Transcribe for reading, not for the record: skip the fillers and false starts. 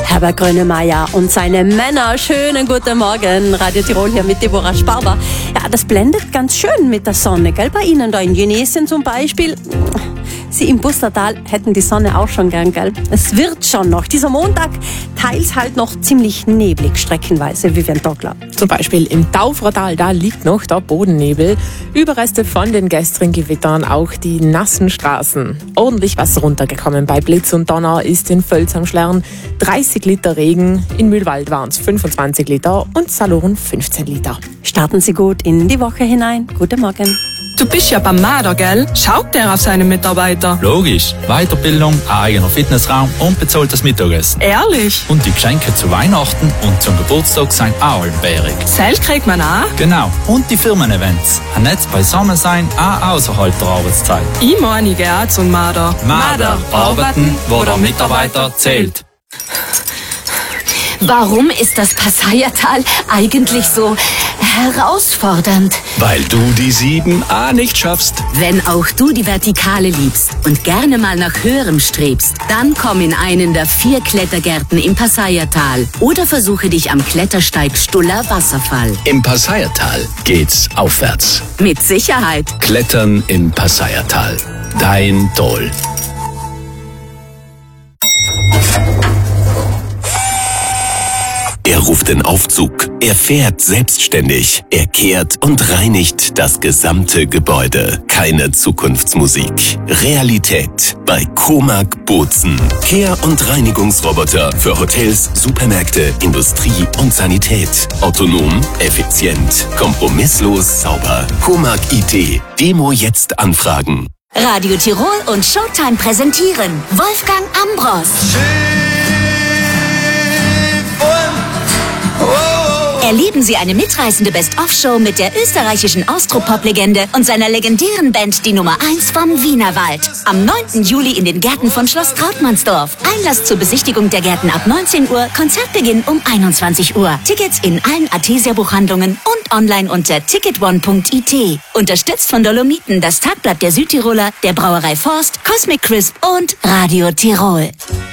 Herbert Grönemeyer und seine Männer. Schönen guten Morgen. Radio Tirol hier mit Deborah Sparber. Ja, das blendet ganz schön mit der Sonne, gell? Bei Ihnen da in Jenesien zum Beispiel. Sie im Bustertal hätten die Sonne auch schon gern, gell? Es wird schon noch. Dieser Montag teils halt noch ziemlich neblig, streckenweise, Vivian Dockler. Zum Beispiel im Taufratal, da liegt noch der Bodennebel. Überreste von den gestrigen Gewittern, auch die nassen Straßen. Ordentlich was runtergekommen. Bei Blitz und Donner ist in Völz am Schlern 30 Liter Regen. In Mühlwald waren es 25 Liter und Saloren 15 Liter. Starten Sie gut in die Woche hinein. Guten Morgen. Du bist ja beim Marder, gell? Schaut der auf seine Mitarbeiter? Logisch. Weiterbildung, ein eigener Fitnessraum und bezahltes Mittagessen. Ehrlich? Und die Geschenke zu Weihnachten und zum Geburtstag sind auch allbärig. Selbst kriegt man auch? Genau. Und die Firmen-Events. Ein Netz beisammen sein, auch außerhalb der Arbeitszeit. Ich meine, ich gehe auch zum Marder. Marder. Arbeiten, wo der Mitarbeiter zählt. Warum ist das Passaiertal eigentlich so herausfordernd? Weil du die 7a nicht schaffst. Wenn auch du die Vertikale liebst und gerne mal nach Höherem strebst, dann komm in einen der 4 Klettergärten im Passaiertal oder versuche dich am Klettersteig Stuller Wasserfall. Im Passaiertal geht's aufwärts. Mit Sicherheit. Klettern im Passaiertal. Dein Dol. Er ruft den Aufzug, er fährt selbstständig, er kehrt und reinigt das gesamte Gebäude. Keine Zukunftsmusik. Realität bei Comag Bozen. Kehr- und Reinigungsroboter für Hotels, Supermärkte, Industrie und Sanität. Autonom, effizient, kompromisslos sauber. Comag IT. Demo jetzt anfragen. Radio Tirol und Showtime präsentieren Wolfgang Ambros. Erleben Sie eine mitreißende Best-of-Show mit der österreichischen Austropop-Legende und seiner legendären Band die Nummer 1 vom Wienerwald. Am 9. Juli in den Gärten von Schloss Trautmannsdorf. Einlass zur Besichtigung der Gärten ab 19 Uhr, Konzertbeginn um 21 Uhr. Tickets in allen Artesia-Buchhandlungen und online unter ticketone.it. Unterstützt von Dolomiten, das Tagblatt der Südtiroler, der Brauerei Forst, Cosmic Crisp und Radio Tirol.